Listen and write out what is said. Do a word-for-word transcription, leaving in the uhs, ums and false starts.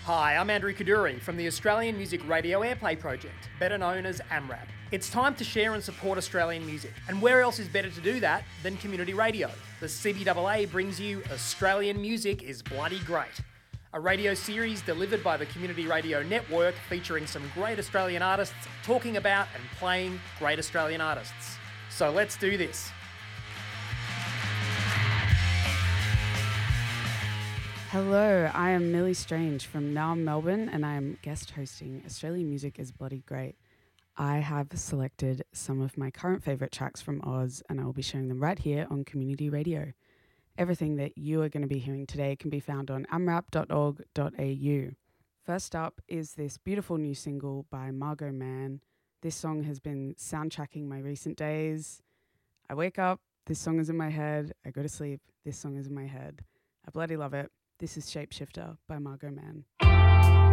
Hi, I'm Andrew Kaduri from the Australian Music Radio Airplay Project, better known as AMRAP. It's time to share and support Australian music, and where else is better to do that than community radio? The C B A A brings you Australian Music is Bloody Great, a radio series delivered by the Community Radio Network featuring some great Australian artists talking about and playing great Australian artists. So let's do this. Hello, I am Millie Strange from Now Melbourne, and I am guest hosting Australian Music is Bloody Great. I have selected some of my current favourite tracks from Oz, and I will be sharing them right here on Community Radio. Everything that you are going to be hearing today can be found on amrap dot org dot a u. First up is this beautiful new single by Margot Mann. This song has been soundtracking my recent days. I wake up, this song is in my head. I go to sleep, this song is in my head. I bloody love it. This is Shapeshifter by Margot Mann.